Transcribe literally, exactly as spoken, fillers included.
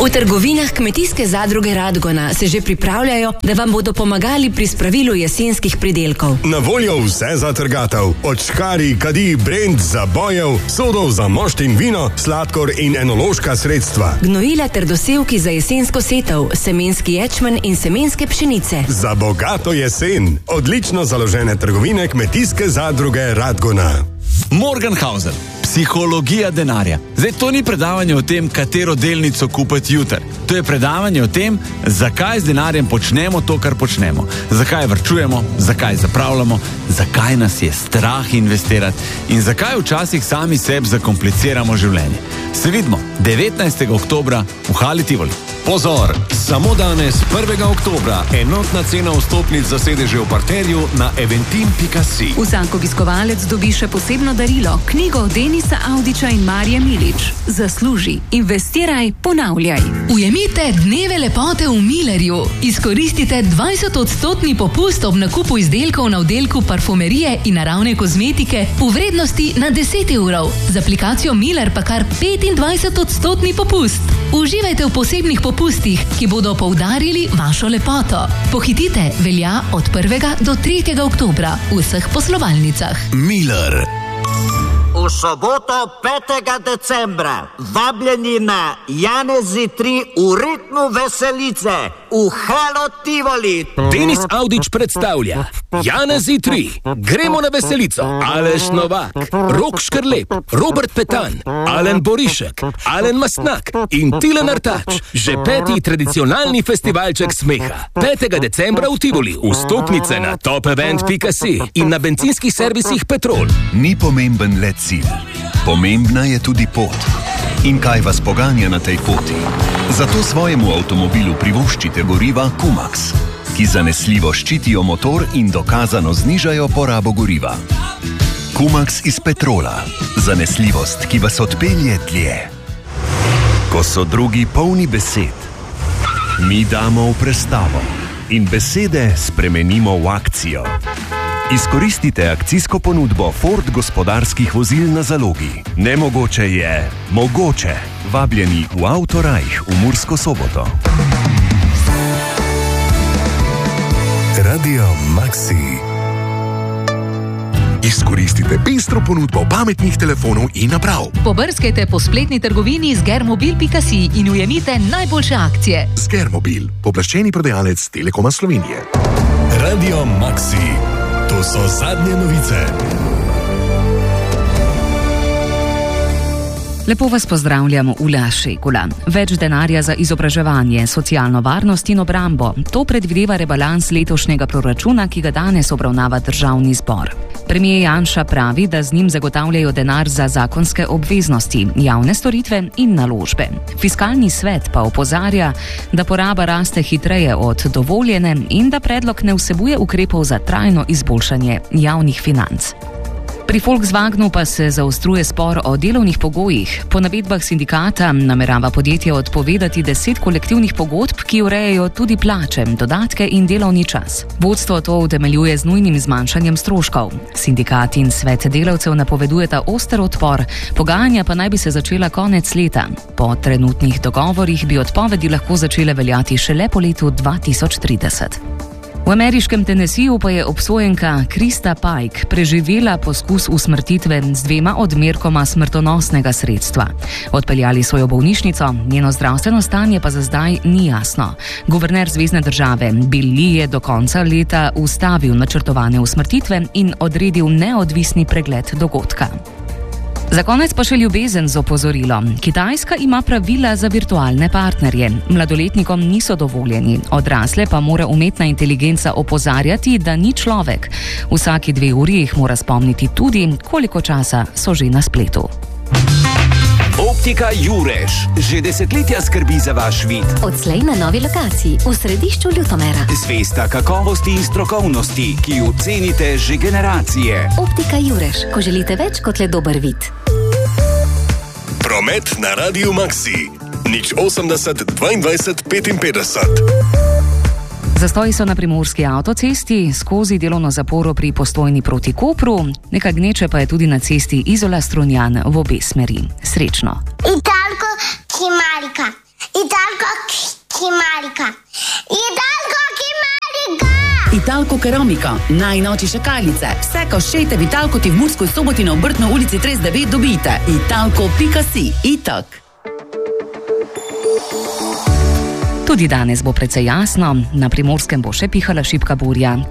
V trgovinah Kmetijske zadruge Radgona se že pripravljajo, da vam bodo pomagali pri spravilu jesenskih pridelkov. Na voljo vse za trgatev. Od škarij, kadi, brend, zabojev, sodov za mošt in vino, sladkor in enološka sredstva. Gnojila ter dosevki za jesensko setev, semenski ječmen in semenske pšenice. Za bogato jesen. Odlično založene trgovine Kmetijske zadruge Radgona. Morgenhausen. Psihologija denarja. Zdaj, to ni predavanje o tem, katero delnico kupiti jutri. To je predavanje o tem, zakaj z denarjem počnemo to, kar počnemo. Zakaj varčujemo, zakaj zapravljamo, zakaj nas je strah investirati in zakaj včasih sami sebi zakompliciramo življenje. Se vidimo devetnajstega oktobra v Hali Tivoli. Pozor, samo danes, prvega oktobra, enotna cena vstopnic za sedeže v parterju na eventim pika si. Vsak obiskovalec dobi še posebno darilo, knjigo Denisa Audiča in Marije Milič. Zasluži, investiraj, ponavljaj. Ujemite dneve lepote v Millerju. Izkoristite dvajset odstotni popust ob nakupu izdelkov na oddelku parfumerije in naravne kozmetike v vrednosti na deset evrov. Z aplikacijo Miller pa kar petindvajset odstotni popust. Uživajte v posebnih popustih, ki bodo poudarili vašo lepoto. Pohitite, velja od prvega do tretjega oktobra v vseh poslovalnicah. Miller. V soboto petega decembra vabljeni na Janezi tri v ritmu veselice v Halo Tivoli. Denis Audič predstavlja Janezi tri. Gremo na veselico. Aleš Novak, Rok Škrlep, Robert Petan, Alen Borišek, Alen Mastnak in Tilen Artač. Že peti tradicionalni festivalček smeha. petega decembra v Tivoli. Vstopnice na top event pika si in na bencinskih servisih Petrol. Ni pomemben le cilj. Pomembna je tudi pot. In kaj vas poganja na tej poti? Zato svojemu avtomobilu privoščite goriva Kumax, ki zanesljivo ščitijo motor in dokazano znižajo porabo goriva. Kumax iz Petrola. Zanesljivost, ki vas odpelje dlje. Ko so drugi polni besed, mi damo v prestavo in besede spremenimo v akcijo. Izkoristite akcijsko ponudbo Ford gospodarskih vozil na zalogi. Nemogoče je mogoče. Vabljeni v Autorajh v Mursko Soboto. Radio Maxi. Izkoristite pestro ponudbo pametnih telefonov in naprav. Pobrskajte po spletni trgovini z germobil pika si in ujemite najboljše akcije. Germobil, poplaščeni prodajalec Telekoma Slovenije. Radio Maxi. To so zadnje novice. Lepo vas pozdravljam, Ula Šekula. Več denarja za izobraževanje, socialno varnost in obrambo. To predvideva rebalans letošnjega proračuna, ki ga danes obravnava Državni zbor. Premier Janša pravi, da z njim zagotavljajo denar za zakonske obveznosti, javne storitve in naložbe. Fiskalni svet pa opozarja, da poraba raste hitreje od dovoljene in da predlog ne vsebuje ukrepov za trajno izboljšanje javnih financ. Pri Volkswagenu pa se zaostruje spor o delovnih pogojih. Po navedbah sindikata namerava podjetje odpovedati deset kolektivnih pogodb, ki urejajo tudi plače, dodatke in delovni čas. Vodstvo to utemeljuje z nujnim zmanjšanjem stroškov. Sindikat in svet delavcev napovedujeta oster odpor, pogajanja pa naj bi se začela konec leta. Po trenutnih dogovorih bi odpovedi lahko začele veljati šele po letu dva tisoč trideset. V ameriškem Tennesseeju pa je obsojenka Krista Pike preživela poskus usmrtitve z dvema odmerkoma smrtonosnega sredstva. Odpeljali so jo v bolnišnico, njeno zdravstveno stanje pa za zdaj ni jasno. Guverner zvezne države Bill Lee je do konca leta ustavil načrtovane usmrtitve in odredil neodvisni pregled dogodka. Za konec pa še ljubezen z opozorilom. Kitajska ima pravila za virtualne partnerje. Mladoletnikom niso dovoljeni, odrasle pa mora umetna inteligenca opozarjati, da ni človek. Vsaki dve uri jih mora spomniti tudi, koliko časa so že na spletu. Optika Jurež že desetletja skrbi za vaš vid. Odslej na novi lokaciji v središču Ljutomera. Zvesta kakovosti in strokovnosti, ki jo cenite že generacije. Optika Jurež, ko želite več kot le dober vid. Promet na Radio Maxi. Nič osemdeset dvaindvajset petinpetdeset. Zastoji so na primorski avtocesti, skozi delovno zaporo pri Postojni proti Kopru, nekaj gneče pa je tudi na cesti Izola Strunjan v obe smeri. Srečno! Italko Kimarika. Italko Kimarika. Italko Kimarika. Italko Keramika, najnovejše šakalice. Vse koščete v Italko ti v Mursko Soboti na Obrtno ulici trideset devet dobite. Italko pika si. Itak. Tudi danes bo precej jasno, na Primorskem bo še pihala šibka burja.